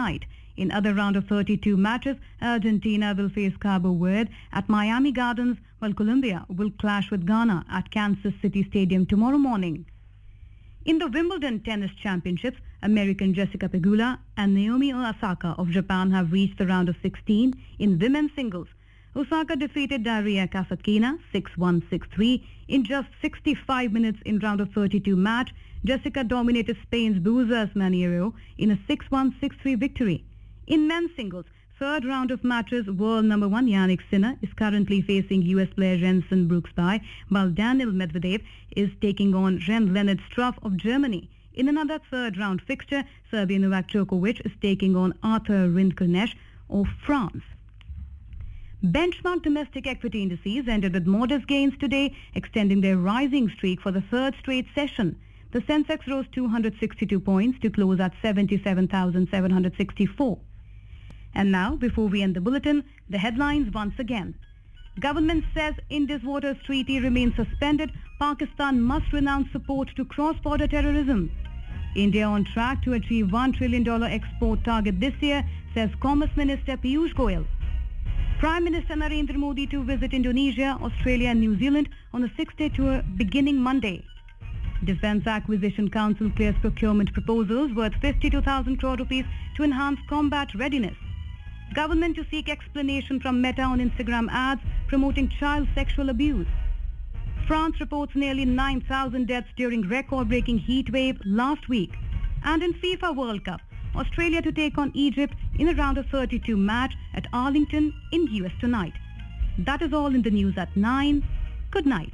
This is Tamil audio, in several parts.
tonight. In other round of 32 matches, Argentina will face Cabo Verde at Miami Gardens, while Colombia will clash with Ghana at Kansas City Stadium tomorrow morning. In the Wimbledon Tennis Championships, American Jessica Pegula and Naomi Osaka of Japan have reached the round of 16 in women's singles. Osaka defeated Daria Kasatkina 6-1, 6-3 in just 65 minutes in round of 32 match. Jessica dominated Spain's Buzas Maniero in a 6-1, 6-3 victory. In men's singles, third round of matches, world number 1 Yannick Sinner is currently facing US player Jensen Brooksby, while Daniil Medvedev is taking on Ren-Leonard Struff of Germany. In another third round fixture, Serbian Novak Djokovic is taking on Arthur Rinderknech of France. Benchmark domestic equity indices ended with modest gains today, extending their rising streak for the third straight session. The Sensex rose 262 points to close at 77,764. And now, before we end the bulletin, the headlines once again. Government says Indus Waters Treaty remains suspended. Pakistan must renounce support to cross-border terrorism. India on track to achieve $1 trillion export target this year, says Commerce Minister Piyush Goyal. Prime Minister Narendra Modi to visit Indonesia, Australia and New Zealand on a 6-day tour beginning Monday. Defence Acquisition Council clears procurement proposals worth 52,000 crore rupees to enhance combat readiness. Government to seek explanation from Meta on Instagram ads promoting child sexual abuse. France reports nearly 9,000 deaths during record-breaking heat wave last week. And in FIFA World Cup, Australia to take on Egypt in a round of 32 match at Arlington in US tonight. That is all in the news at 9. Good night.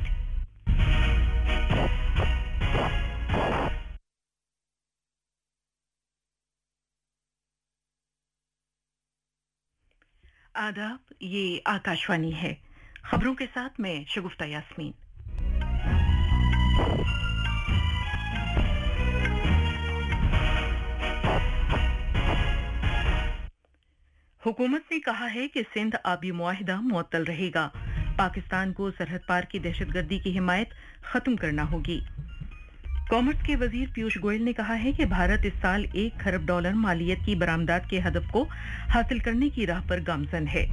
आदाब, ये आकाशवाणी है। खबरों के साथ मैं शगुफ्ता यास्मीन। हुकूमत ने कहा है कि सिंध आबी मुआहिदा मुअत्तल रहेगा। पाकिस्तान को सरहद पार की दहशतगर्दी की हिमायत खत्म करना होगी। कॉमर्स के वजीर पीयूष गोयल ने कहा है कि भारत इस साल $1 खरब मालियत की बरामदात के हदफ को हासिल करने की राह पर गामजन है।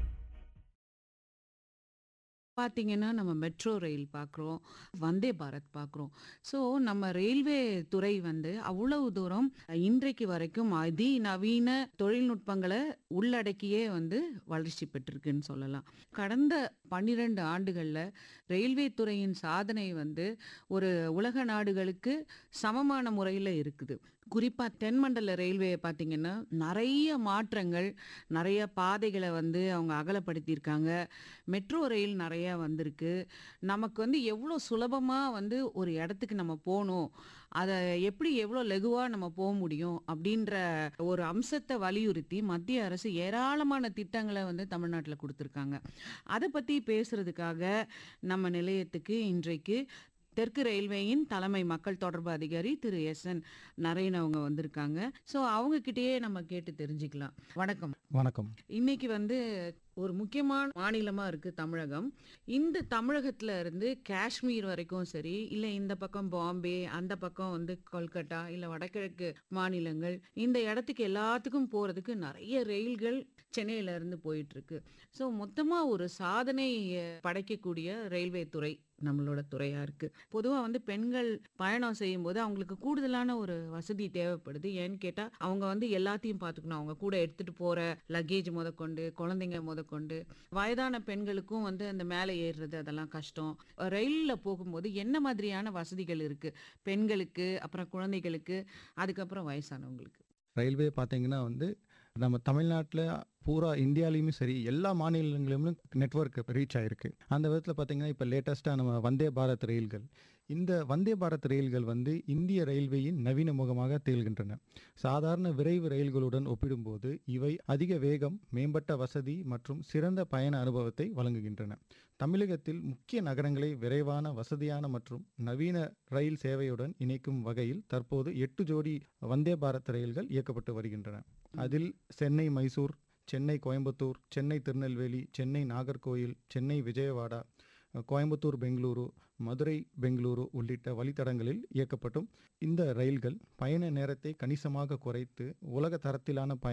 பார்த்தீங்கன்னா நம்ம மெட்ரோ ரயில் பார்க்குறோம், வந்தே பாரத் பார்க்குறோம். ஸோ நம்ம ரயில்வே துறை வந்து அவ்வளவு தூரம் இன்றைக்கு வரைக்கும் அதிநவீன தொழில்நுட்பங்களை உள்ளடக்கியே வந்து வளர்ச்சி பெற்றிருக்குன்னு சொல்லலாம். கடந்த 12 ஆண்டுகளில் ரயில்வே துறையின் சாதனை வந்து ஒரு உலக நாடுகளுக்கு சமமான முறையில் இருக்குது. குறிப்பாக தென்மண்டல ரயில்வேயை பார்த்தீங்கன்னா நிறைய மாற்றங்கள், நிறைய பாதைகளை வந்து அவங்க அகலப்படுத்தியிருக்காங்க. மெட்ரோ ரயில் நிறைய வந்திருக்கு. நமக்கு வந்து எவ்வளோ சுலபமாக வந்து ஒரு இடத்துக்கு நம்ம போகணும், அதை எப்படி எவ்வளோ லகுவாக நம்ம போக முடியும் அப்படின்ற ஒரு அம்சத்தை வலியுறுத்தி மத்திய அரசு ஏராளமான திட்டங்களை வந்து தமிழ்நாட்டில் கொடுத்துருக்காங்க. அதை பற்றி பேசுறதுக்காக நம்ம நிலையத்துக்கு இன்றைக்கு தெற்கு ரயில்வேயின் தலைமை மக்கள் தொடர்பு அதிகாரி திரு எஸ்.என். நரேன் அவங்க வந்திருக்காங்க. ஸோ அவங்க கிட்டேயே நம்ம கேட்டு தெரிஞ்சுக்கலாம். வணக்கம். வணக்கம். இன்னைக்கு வந்து ஒரு முக்கியமான மாநிலமா இருக்கு தமிழகம். இந்த தமிழகத்துல இருந்து காஷ்மீர் வரைக்கும் சரி, இல்லை இந்த பக்கம் பாம்பே, அந்த பக்கம் வந்து கொல்கட்டா, இல்லை வடகிழக்கு மாநிலங்கள், இந்த இடத்துக்கு எல்லாத்துக்கும் போறதுக்கு நிறைய ரயில்கள் சென்னையில இருந்து போயிட்டு இருக்கு. ஸோ மொத்தமா ஒரு சாதனை படைக்கக்கூடிய ரயில்வே துறை நம்மளோட துறையா இருக்கு. பொதுவா வந்து பெண்கள் பயணம் செய்யும் போது அவங்களுக்கு கூடுதலான ஒரு வசதி தேவைப்படுது. ஏன்னு கேட்டா அவங்க வந்து எல்லாத்தையும் பார்த்துக்கணும். அவங்க கூட எடுத்துட்டு போற லக்கேஜ் முதற்கொண்டு, குழந்தைங்க முதற்கொண்டு, வயதான பெண்களுக்கும் வந்து அந்த மேலே ஏறுறது அதெல்லாம் கஷ்டம். ரயில்ல போகும்போது என்ன மாதிரியான வசதிகள் இருக்கு பெண்களுக்கு, அப்புறம் குழந்தைகளுக்கு, அதுக்கப்புறம் வயசானவங்களுக்கு? ரயில்வே பார்த்தீங்கன்னா வந்து நம்ம தமிழ்நாட்டில் பூரா இந்தியாலையுமே சரி எல்லா மாநிலங்களிலுமே நெட்வொர்க் ரீச் ஆகிருக்கு. அந்த விதத்தில் பார்த்தீங்கன்னா இப்போ லேட்டஸ்ட்டாக நம்ம வந்தே பாரத் ரயில்கள், இந்த வந்தே பாரத் ரயில்கள் வந்து இந்திய ரயில்வேயின் நவீன முகமாக திகழ்கின்றன. சாதாரண விரைவு ரயில்களுடன் ஒப்பிடும்போது இவை அதிக வேகம், மேம்பட்ட வசதி மற்றும் சிறந்த பயண அனுபவத்தை வழங்குகின்றன. தமிழகத்தில் முக்கிய நகரங்களை விரைவான, வசதியான மற்றும் நவீன ரயில் சேவையுடன் இணைக்கும் வகையில் தற்போது 8 ஜோடி வந்தே பாரத் ரயில்கள் இயக்கப்பட்டு வருகின்றன. அதில் சென்னை மைசூர், சென்னை கோயம்புத்தூர், சென்னை திருநெல்வேலி, சென்னை நாகர்கோயில், சென்னை விஜயவாடா, கோயம்புத்தூர் பெங்களூரு, மதுரை பெங்களூரு உள்ளிட்ட வழித்தடங்களில் இயக்கப்பட்டும் இந்த ரயில்கள் பயண நேரத்தை கணிசமாக குறைத்து உலக தரத்திலான